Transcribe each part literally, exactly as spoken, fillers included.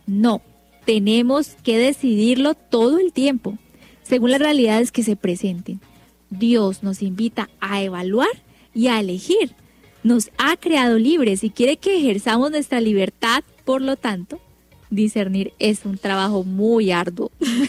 No, tenemos que decidirlo todo el tiempo, según las realidades que se presenten. Dios nos invita a evaluar y a elegir. Nos ha creado libres y quiere que ejerzamos nuestra libertad, por lo tanto, discernir es un trabajo muy arduo.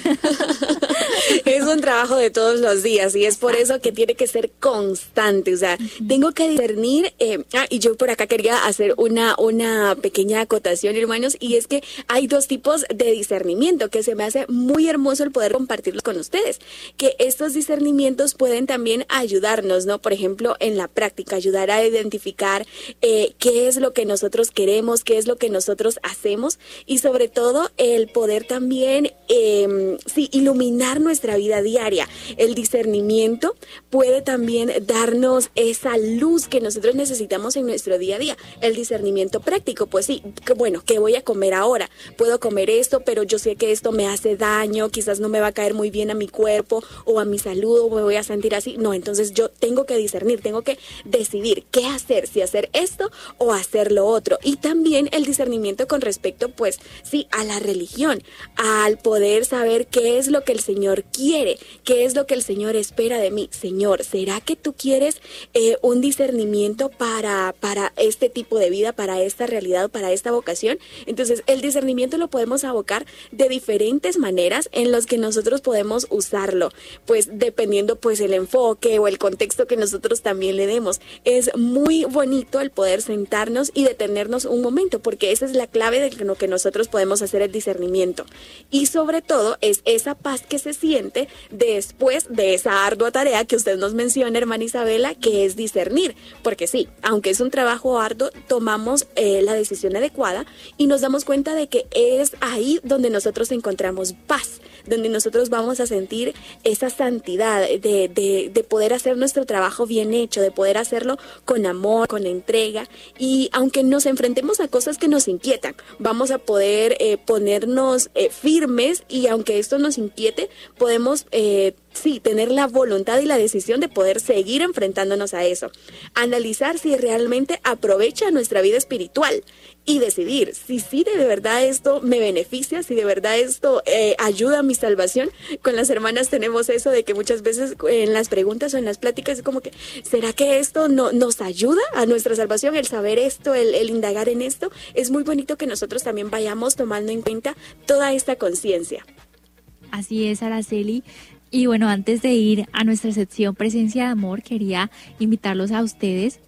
Es un trabajo de todos los días y es por eso que tiene que ser constante. O sea, uh-huh. tengo que discernir. Eh, ah, y yo por acá quería hacer una, una pequeña acotación, hermanos, y es que hay dos tipos de discernimiento que se me hace muy hermoso el poder compartirlos con ustedes. Que estos discernimientos pueden también ayudarnos, ¿no? Por ejemplo, en la práctica, ayudar a identificar eh, qué es lo que nosotros queremos, qué es lo que nosotros hacemos y sobre todo el poder también eh, sí, iluminar nuestra vida diaria. El discernimiento puede también darnos esa luz que nosotros necesitamos en nuestro día a día. El discernimiento práctico, pues sí, que, bueno, ¿qué voy a comer ahora? Puedo comer esto, pero yo sé que esto me hace daño, quizás no me va a caer muy bien a mi cuerpo o a mi salud o me voy a sentir así. No, entonces yo tengo que discernir, tengo que decidir qué hacer, si hacer esto o hacer lo otro. Y también el discernimiento con respecto, pues, sí, a la religión, al poder saber qué es lo que el Señor quiere, qué es lo que el Señor espera de mí. Señor, ¿será que tú quieres eh, un discernimiento para, para este tipo de vida, para esta realidad, para esta vocación? Entonces, el discernimiento lo podemos abocar de diferentes maneras en los que nosotros podemos usarlo, pues dependiendo pues el enfoque o el contexto que nosotros también le demos. Es muy bonito el poder sentarnos y detenernos un momento, porque esa es la clave de lo que nosotros podemos hacer el discernimiento. Y sobre todo es esa paz que se siente después de esa ardua tarea que usted nos menciona, hermana Isabela, que es discernir. Porque sí, aunque es un trabajo arduo, tomamos eh, la decisión adecuada y nos damos cuenta de que es ahí donde nosotros encontramos paz, donde nosotros vamos a sentir esa santidad de, de, de poder hacer nuestro trabajo bien hecho, de poder hacerlo con amor, con entrega. Y aunque nos enfrentemos a cosas que nos inquietan, vamos a poder eh, ponernos eh, firmes, y aunque esto nos inquiete, podemos eh, sí, tener la voluntad y la decisión de poder seguir enfrentándonos a eso. Analizar si realmente aprovecha nuestra vida espiritual y decidir si sí de verdad esto me beneficia, si de verdad esto eh, ayuda a mi salvación. Con las hermanas tenemos eso de que muchas veces en las preguntas o en las pláticas es como que, ¿será que esto no, nos ayuda a nuestra salvación? El saber esto, el, el indagar en esto, es muy bonito que nosotros también vayamos tomando en cuenta toda esta conciencia. Así es, Araceli. Y bueno, antes de ir a nuestra sección Presencia de Amor, quería invitarlos a ustedes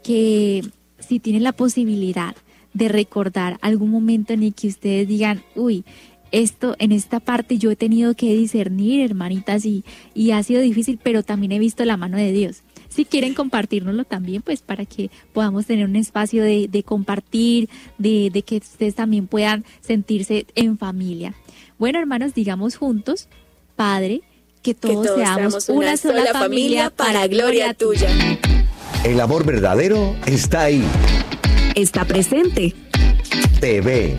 que si tienen la posibilidad de recordar algún momento en el que ustedes digan, uy, esto, en esta parte yo he tenido que discernir, hermanitas, y, y ha sido difícil, pero también he visto la mano de Dios. Si quieren compartírnoslo también, pues para que podamos tener un espacio de, de compartir, de, de que ustedes también puedan sentirse en familia. Bueno, hermanos, digamos juntos, Padre, que todos, que todos seamos una, una sola, sola familia para gloria tuya. El amor verdadero está ahí. Está presente. Te ve.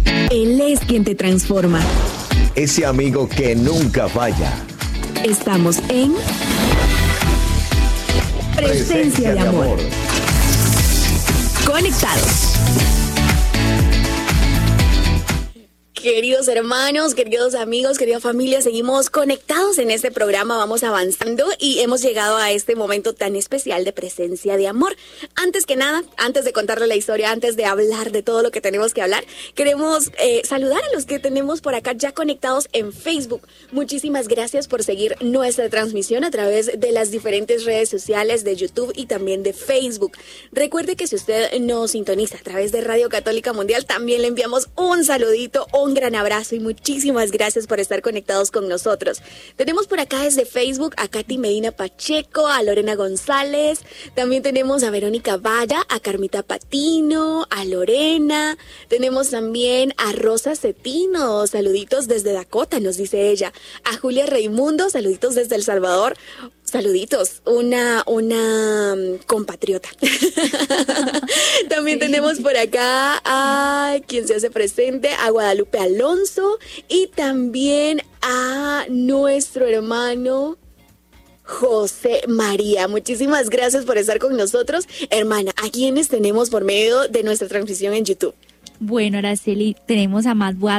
Él es quien te transforma. Ese amigo que nunca falla. Estamos en Presencia, Presencia de, amor. de amor. Conectados. Queridos hermanos, queridos amigos, querida familia, seguimos conectados en este programa, vamos avanzando y hemos llegado a este momento tan especial de Presencia de Amor. Antes que nada, antes de contarle la historia, antes de hablar de todo lo que tenemos que hablar, queremos eh, saludar a los que tenemos por acá ya conectados en Facebook. Muchísimas gracias por seguir nuestra transmisión a través de las diferentes redes sociales de YouTube y también de Facebook. Recuerde que si usted nos sintoniza a través de Radio Católica Mundial, también le enviamos un saludito, un Un gran abrazo y muchísimas gracias por estar conectados con nosotros. Tenemos por acá desde Facebook a Katy Medina Pacheco, a Lorena González, también tenemos a Verónica Valla, a Carmita Patino, a Lorena, tenemos también a Rosa Cetino, saluditos desde Dakota, nos dice ella, a Julia Raimundo, saluditos desde El Salvador. Saluditos, una, una compatriota. También sí. Tenemos por acá a quien se hace presente, a Guadalupe Alonso y también a nuestro hermano José María. Muchísimas gracias por estar con nosotros, hermana. ¿A quienes tenemos por medio de nuestra transmisión en YouTube? Bueno, Araceli, tenemos a Matt